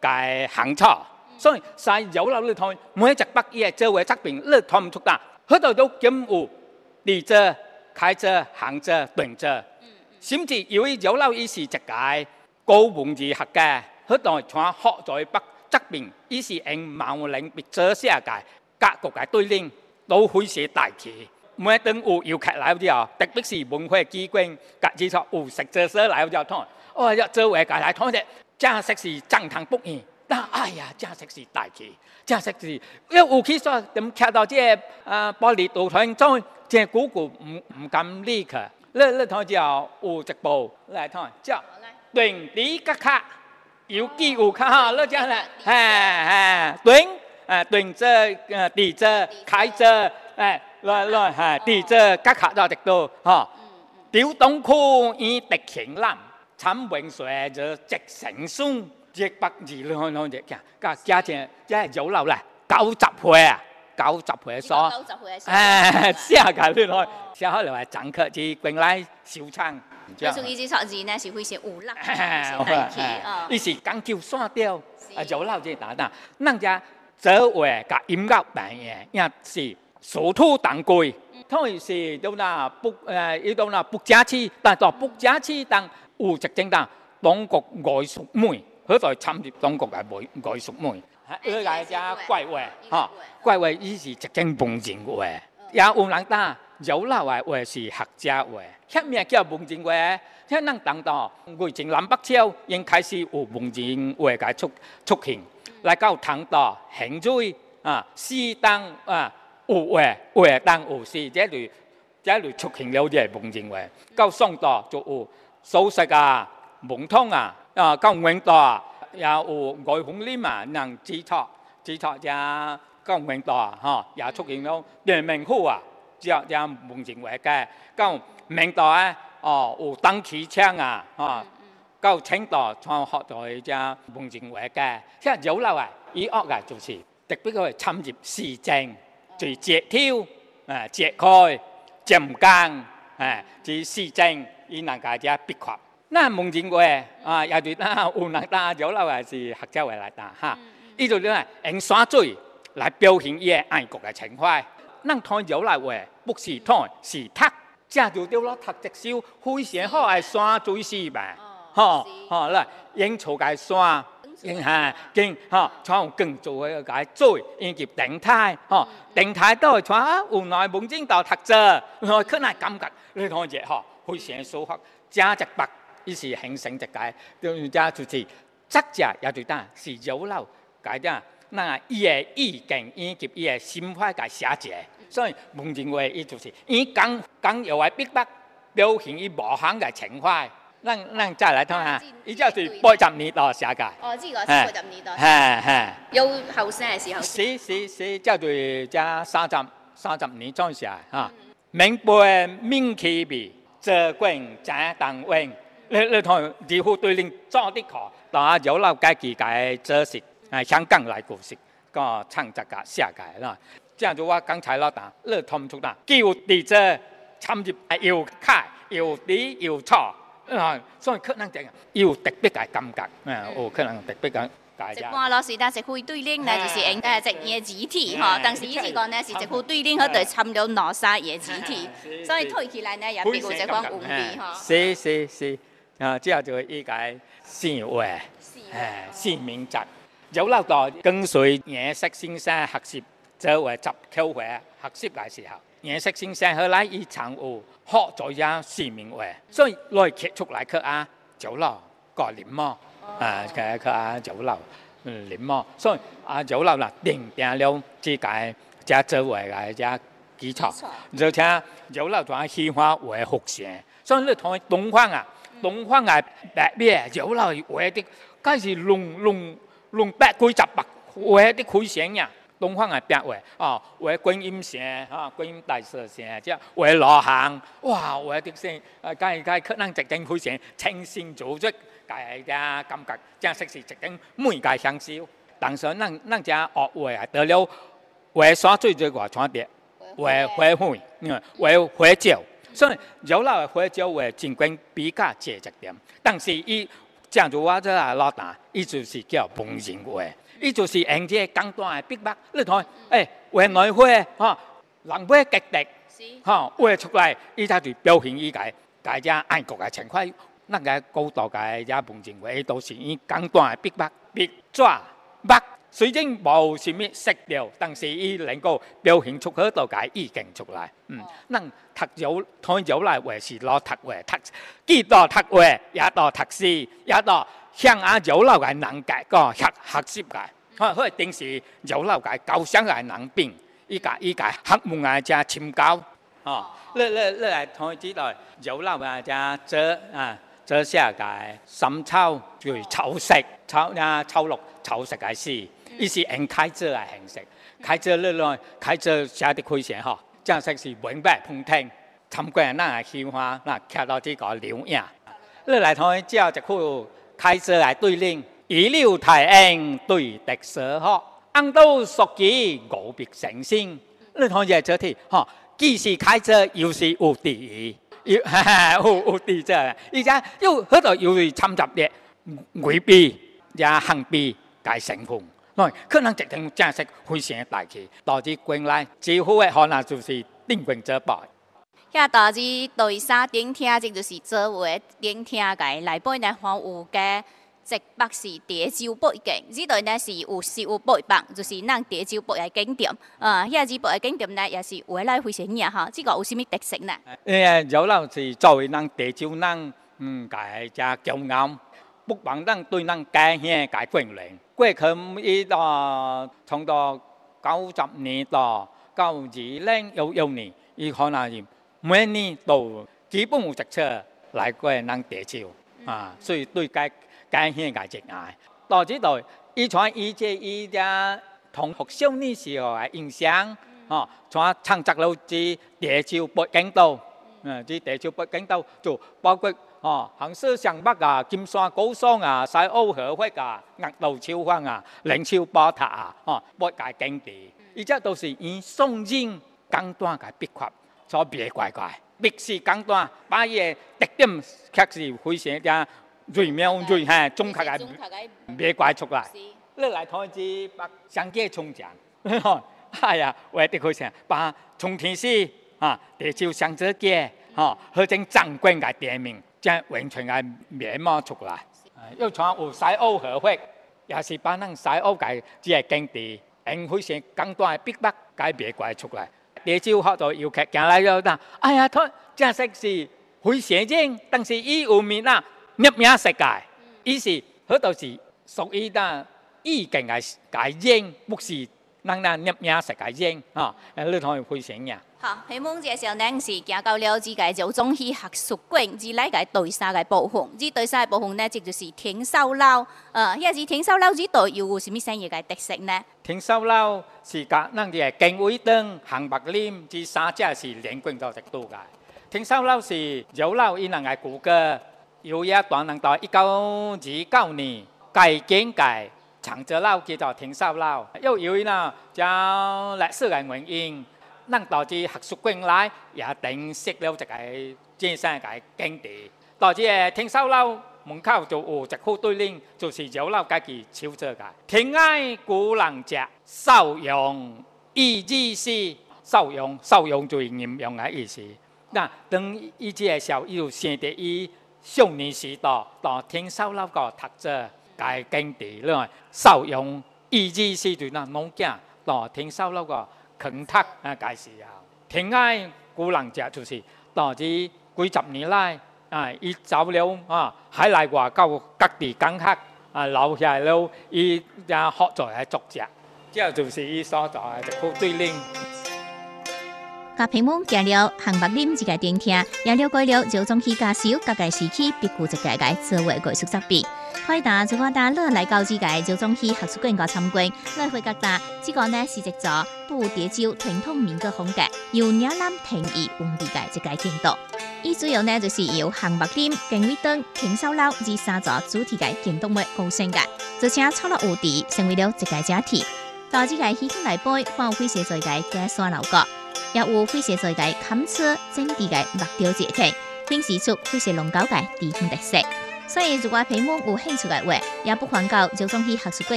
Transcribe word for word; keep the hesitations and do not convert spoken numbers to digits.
嘅行錯，所以晒有樓你睇每一隻北嘢周圍側邊你睇唔出㗎，嗰度都兼有立着、開着、行着、蹲着，甚至有啲有樓依是一個高文字學嘅，嗰度全學在北側邊，依是用毛領別遮寫嘅格局嘅對聯，都會寫大旗。每等有遊客來之後，特別是文化機關，格子錯有食者者來之後睇，哦，一周圍嘅來睇嘅，正式是正堂不易。但哎呀，正式是大旗，正式是，因為有起說咁睇到即係啊玻璃道台中，即係股股唔唔敢理佢。你你睇之後有直播嚟睇，之後斷底格卡，有機有卡哈，你講啦，係係斷誒斷者誒底者開者誒來來係底者格卡到直到嚇，屌東區以敵情南，參永水就直成松。一百二兩兩隻嘅，加加隻即係酒樓啦，九十歲啊，九十歲所，誒，下個你來，下個嚟話整客至歸來小餐。 所以呢啲字呢是會寫烏粒，係係啊。 呢是講叫沙雕，啊酒樓即係打打，人家周圍嘅音樂扮嘢，也是數土當歸，當然是到那不誒，到那不假期，但係不假期當有一正當當國藝術美。佢在參與當局嘅藝藝術門，佢係只怪話，嚇怪話依是直正文人話，也有人打有樓話話是客家話，乜嘢叫文人話？即係能等到魏晉南北朝已開始有文人話嘅出出現，嚟到唐代興瑞啊，詩當啊有話話當有詩，這類這類出現了啲文人話，到宋代就有蘇軾啊、孟通啊。啊，到永代也有外紅林啊，能指錯指錯只到永代嚇，也出現咗梁明虎啊，只只文人畫嘅。到明代咧，哦有鄧啟昌啊，嚇。到清代創學在只文人畫嘅。即係有樓啊，以惡嘅就是特別佢參與時政，最節挑誒節開節間誒，至時政以能夠只必確。那文人話啊，也對啦，有人打有樓還是客家話來打哈。呢度咧用耍嘴來表現伊嘅愛國嘅情懷。咱睇有樓話，不是睇是讀，這就對咯，讀直銷非常好係耍嘴是吧？嗬嗬啦，用草嘅耍，用嚇經嗬，採更做嘅解嘴，以及定態嗬，定態都係採無奈文人到讀者，我可能感覺你睇嘢嗬，非常舒服，加直白。於是形成一個，就家就是作者也對單是有樓解啲，那伊嘅意境以及伊嘅心懷嘅寫者，所以文人話伊就是伊講講又係逼迫表現伊無限嘅情懷。咱咱再來睇下，伊就是八十年代寫嘅。 哦，呢個係八十年代。 係係。 有後生嘅時候。 是是是，叫做加三十三十年裝寫嚇。明白明起筆，這quyền假當永。你你同幾乎對聯做啲課，但係有樓階級嘅知識，係香港來故事個唱這個寫嘅啦。這樣就我剛才老打，你睇唔出啦，叫地者參與又開又底又錯，啊，所以可能就有特別嘅感覺，誒，有可能特別嘅。 一般老師但係會對聯呢，就是誒誒直嘢字體嚇，但是以前講呢是直會對聯嗰度參咗哪曬嘢字體，所以推起來呢也比較即講文味嚇。 是是是。啊，之後就依個詩話，誒詩名集，有樓代跟隨顏色先生學習，作為集口會學習嘅時候，顏色先生後來以常有學咗一詩名話，所以來結出來佢啊酒樓個聯麼，啊嘅佢啊酒樓聯麼，所以啊酒樓啦定定了這個這作為嘅這基礎，而且酒樓仲係喜歡為學生，所以你睇東方啊。東方係白咩？有樓話啲，梗係龍龍龍百幾十百話啲開聲呀。東方係白話，哦，話觀音聲，嚇觀音大士聲，即係話羅漢，哇，話啲聲，啊，梗係梗係可能直情開聲，清新組織，係嘅感覺，正式是直情每界相燒。但是咱咱只學話得了，話耍最最話傳啲，話話會，嗯，話話照。所以有樓嘅花椒話盡管比較接一點，但是伊正如我這啊老大，伊就是叫文人話，伊就是用這簡單的筆墨，你睇，誒畫內畫，嚇，人畫極滴，嚇畫出來，伊才就表現伊個個只愛國嘅情懷。咱個高度嘅只文人話，伊都是以簡單的筆墨、筆紙、墨。雖然冇什麼色調，但是伊能夠表現出好多個意境出來。嗯，咱讀有睇有來話是攞讀話，讀幾多讀話，也多讀詩，也多向下有老嘅人格個學學習嘅。啊，佢定是有老嘅高尚嘅人品，伊個伊個學問嘅只深厚。哦，你你你嚟睇知道有老嘅只這啊。這下嘅深草就草色，草啊草綠草色嘅詩，伊是用開字來形式，開字你來開字寫得開寫嗬，正式是文筆通天，參觀咱嘅鮮花，嗱看到這個留影。你來睇之後就可開字來對聯，一柳太英對敵蛇鶴，昂刀索戟我必成仙。你睇嘢這題，嗬，既是開字又是有第一。有有有啲啫，而且又嗰度要參雜啲外幣也行幣嘅成分，來可能直情正式非常大氣，導致歸來最好嘅可能就是定軍者敗。 遐導致對沙頂聽，即就是做為頂聽嘅內邊呢，還有嘅直北是蝶洲北境，呢度呢是有是有北北，就是咱蝶洲北嘅景點。啊，遐子北嘅景點呢，也是畫來非常靚哈。這個有啥物特色呢？ 誒，有啦是作為咱蝶洲咱嗯嘅只驕傲，不幫咱對咱家鄉嘅貢獻。過去伊個從到九十年到九二零有有年，伊可能是每年都基本有一車來過咱蝶洲啊，所以對家家鄉嘅熱愛，導致到伊傳伊這伊只同學少年時候嘅印象，哦，傳창작路至蝶洲北景島，嗯，至蝶洲北景島就包括哦，杭州上北啊、金山高桑啊、西澳河域啊、額路超峰啊、靈丘寶塔啊，哦，北界景地，而且都是以宋人簡單嘅筆法所別怪怪，筆是簡單，把伊嘅特點確實非常之。最妙最嚇中級嘅別怪出來，你來睇住把相機衝獎，哎呀，為啲佢成把從天師啊，蝶洲相機嘅，嚇，佢整正規嘅店面，將完全嘅面貌出來。又傳有西澳河域，也是把咱西澳嘅即係景地，用非常簡單嘅筆墨解別怪出來。蝶洲好多遊客行來咗，但哎呀，佢正式是非常正，但是伊有面啦。入名世界，伊是好多是屬於那意境嘅嘅人，不是咱那入名世界人啊！你睇非常嘅。 好，希望介紹咱是行到了這個舊中戲學術館之內嘅對沙嘅部分。這對沙嘅部分呢，即就是天壽樓。呃，遐是天壽樓呢度又有什麼生意嘅特色呢？ 天壽樓是甲咱嘅經緯燈、杭白林這三者是連貫到一度嘅。天壽樓是有樓伊人嘅古歌。有一段能到一九二九年改建嘅長者樓叫做天壽樓，又由於呢就歷史嘅原因，能導致學術館來也定設了一個正式嘅景地。導致天壽樓門口就有一副對聯，就是有樓家己手做嘅。天愛古人隻，受用意之事，受用受用就係嚴用嘅意思。嗱，等伊這個時候又先得伊。少年時代到天壽樓個讀者嘅景地咧，受用意之時段啦，農家到天壽樓個坑讀啊，介時候天愛古人隻就是導致幾十年來啊，伊走了啊，海內外到各地講學啊，留下了伊也學在嘅作者，之後就是伊所在嘅一副對聯。 甲屏幕行了杭白林一個電廳，也了解了舊中戲家手各界時期別具一格嘅做畫藝術作品。歡迎大家如果大家來到這個舊中戲學術館個參觀，來回覺得這個呢是一座布蝶洲傳統民歌風格，由嶺南天意文藝嘅一個建築。伊主要呢就是由杭白林、經緯燈、天壽樓這三座主題嘅建築物構成嘅，而且創立有地成為了一個主題。到這個戲廳內背，還有非常多嘅假山樓閣。也有非常多嘅坎車整地嘅木雕節體，顯示出非常濃厚嘅地方特色。 所以如果屏幕有興趣嘅話，也不妨到酒莊去學習過